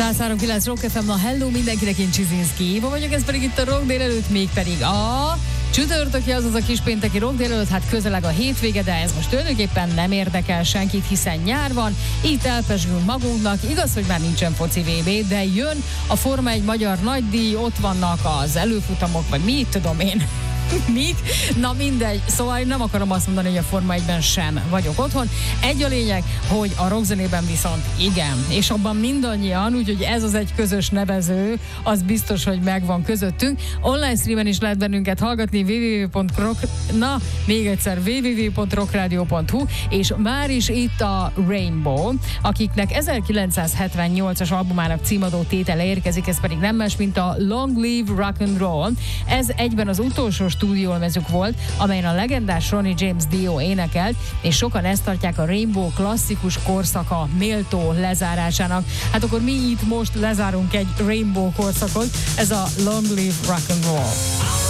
103.9 Rock FM, na hello mindenkinek, én Csizinszki Éva vagyok, ez pedig itt a Rock délelőtt, mégpedig a csütörtöki, azaz a kispénteki Rock délelőtt, hát közeleg a hétvége, de ez most tulajdonképpen nem érdekel senkit, hiszen nyár van, itt elpezsgünk magunknak, igaz, hogy már nincsen foci VB, de jön a Forma 1 magyar nagydíj, ott vannak az előfutamok, vagy mit tudom én. Mik? Na mindegy, szóval nem akarom azt mondani, hogy a Forma 1-ben sem vagyok otthon. Egy a lényeg, hogy a rockzenében viszont igen, és abban mindannyian, úgyhogy ez az egy közös nevező, az biztos, hogy megvan közöttünk. Online streamen is lehet bennünket hallgatni, www.rockradio.hu, és már is itt a Rainbow, akiknek 1978-as albumának címadó tétele érkezik, ez pedig nem más, mint a Long Live Rock and Roll. Ez egyben az utolsó stúdiólemezük volt, amelyen a legendás Ronnie James Dio énekelt, és sokan ezt tartják a Rainbow klasszikus korszaka méltó lezárásának. Hát akkor mi itt most lezárunk egy Rainbow korszakot, ez a Long Live Rock and Roll.